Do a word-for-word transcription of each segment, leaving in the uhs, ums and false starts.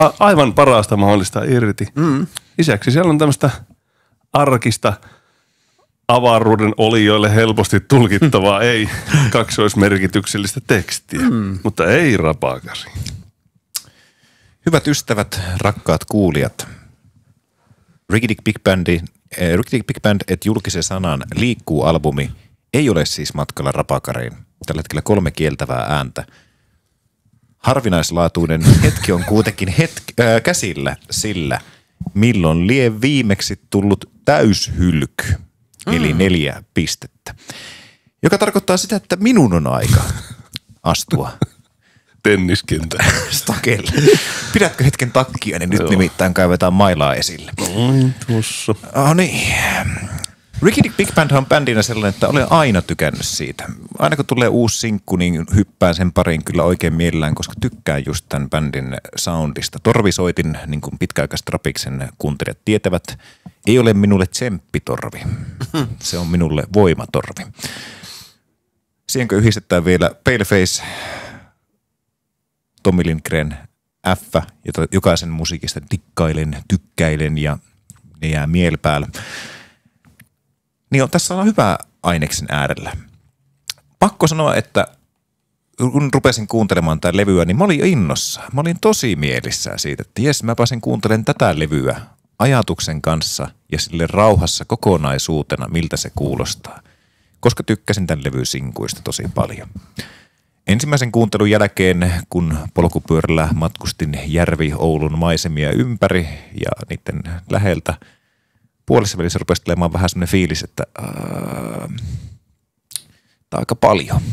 a- aivan parasta mahdollista irti. Mm. Lisäksi siellä on tämmöistä arkista avaruuden olijoille helposti tulkittavaa, ei kaksoismerkityksellistä tekstiä, mm. mutta ei rapakari. Hyvät ystävät, rakkaat kuulijat. Ricky Dick Big Bandi, äh, Ricky Dick Big Band et julkisen sanan liikkuu-albumi ei ole siis matkalla rapakariin. Tällä hetkellä kolme kieltävää ääntä. Harvinaislaatuinen hetki on kuitenkin hetki, äh, käsillä sillä, milloin lie viimeksi tullut täyshylky, mm. eli neljä pistettä. Joka tarkoittaa sitä, että minun on aika astua tenniskentä. Stakelle. Pidätkö hetken takkia, niin nyt Joo. nimittäin kaivetaan mailaa esille. Noin tuossa. Oh niin. Ricky Dick Big Band on bändinä sellainen, että olen aina tykännyt siitä. Aina kun tulee uusi sinkku, niin hyppään sen pariin kyllä oikein mielellään, koska tykkään just tämän bändin soundista. Torvisoitin, niin kuin pitkäaikaiset Rapiksen kuuntelijat tietävät, ei ole minulle tsemppitorvi. Se on minulle voimatorvi. Siihen kun yhdistetään vielä Paleface, Tommy Lindgren, F, jota jokaisen musiikista dikkailen, tykkäilen ja ne jää mieli päällä. Niin on, tässä on hyvä aineksen äärellä. Pakko sanoa, että kun rupesin kuuntelemaan tätä levyä, niin mä olin innossa. Mä olin tosi mielissään siitä, että jes, mä pääsen kuuntelemaan tätä levyä ajatuksen kanssa ja sille rauhassa kokonaisuutena, miltä se kuulostaa. Koska tykkäsin tämän levyn sinkuista tosi paljon. Ensimmäisen kuuntelun jälkeen, kun polkupyörällä matkustin Järvi-Oulun maisemia ympäri ja niiden läheltä, puolessa välissä rupesi tulemaan vähän semmoinen fiilis, että äh, tämä on aika paljon.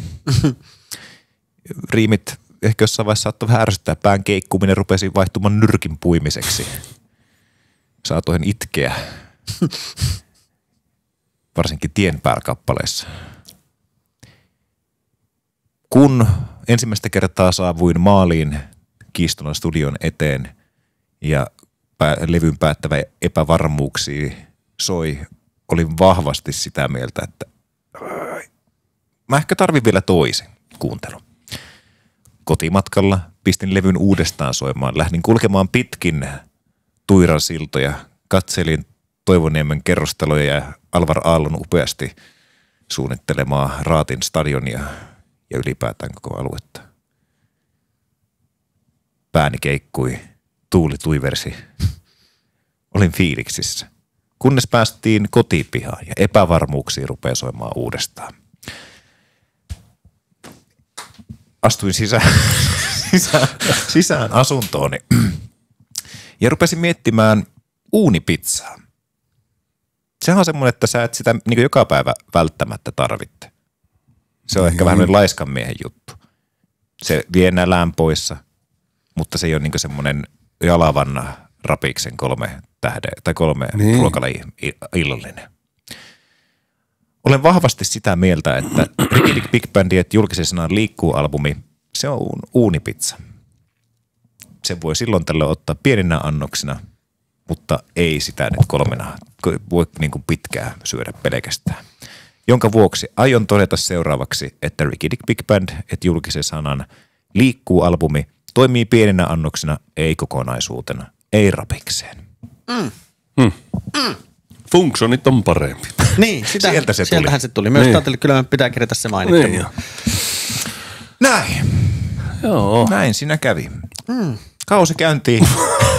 Riimit ehkä jossain vaiheessa saattoi vähän ärsyttää, pään keikkuminen rupesi vaihtumaan nyrkin puimiseksi. Saatoin itkeä, varsinkin tien päällä kappaleessa. Kun ensimmäistä kertaa saavuin maaliin Kiistolan studion eteen ja pää, levyn päättävä epävarmuuksia soi, olin vahvasti sitä mieltä, että mä ehkä tarvin vielä toisen kuuntelun. Kotimatkalla pistin levyn uudestaan soimaan. Lähdin kulkemaan pitkin Tuiran siltoja, katselin Toivoniemen kerrostaloja ja Alvar Aallon upeasti suunnittelemaa Raatin stadionia ja ylipäätään koko aluetta. Pääni keikkui, tuuli tuiversi. Olin fiiliksissä. Kunnes päästiin kotipihaan ja epävarmuuksia rupeaa soimaan uudestaan. Astuin sisään, sisään, sisään asuntooni ja rupesin miettimään uunipizzaa. Sehän on semmoinen, että sä et sitä niin joka päivä välttämättä tarvitte. Se on ehkä vähän laiskan miehen juttu. Se vie nälän poissa, mutta se ei ole niin semmoinen jalavan Rapiksen kolme tähde tai kolme niin. ruokalaji illallinen. Olen vahvasti sitä mieltä, että Ricky Dick Big Bandi et julkisen sanan liikkuu-albumi, se on uunipizza. Se voi silloin tällöin ottaa pieninä annoksina, mutta ei sitä nyt kolmena. Voi niin kuin pitkään syödä pelkästään. Jonka vuoksi aion todeta seuraavaksi, että Ricky Dick Big Band et julkisen sanan liikkuu-albumi toimii pieninä annoksina, ei kokonaisuutena, ei Rapikseen. Mm. Mm. Mm. Funktionit on parempi. Niin, sitä, sieltä se sieltähän tuli. se tuli. Myös niin. ajattelin, kyllä pitää kirjata se mainittu. Niin. Näin. Joo. Näin siinä kävi. Mm. Kausi käyntiin.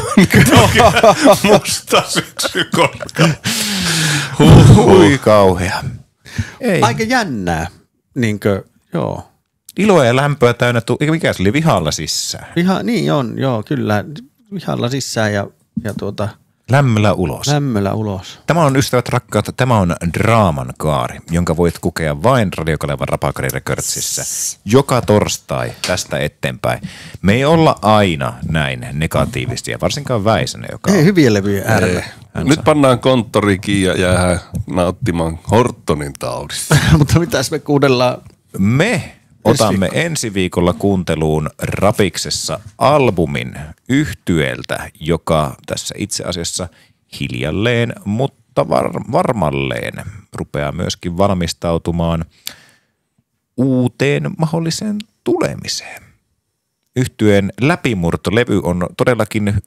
Musta syksy korka. Hui kauhea. Ei. Aika jännää. Niinkö, joo. Iloa ja lämpöä täynnä. Tu- Eikä mikä se oli vihalla sisään? Viha, niin on, joo, kyllä. Vihalla sisään ja, ja tuota... Lämmöllä ulos. Lämmöllä ulos. Tämä on, ystävät rakkaat, tämä on draaman kaari, jonka voit kokea vain Radio Kalevan Rapakari Recordsissa joka torstai tästä eteenpäin. Me ei olla aina näin negatiivisia, varsinkaan Väisänen, joka Ei, hyviä levyjä äärellä. Nyt saa. Pannaan konttorikin ja jäädään nauttimaan Hortonin taudista. Mutta mitäs me kuunnellaan? Me otamme ensi viikolla kuunteluun Rapiksessa albumin yhtyeeltä, joka tässä itse asiassa hiljalleen, mutta var- varmalleen rupeaa myöskin valmistautumaan uuteen mahdolliseen tulemiseen. Yhtyeen läpimurtolevy on todellakin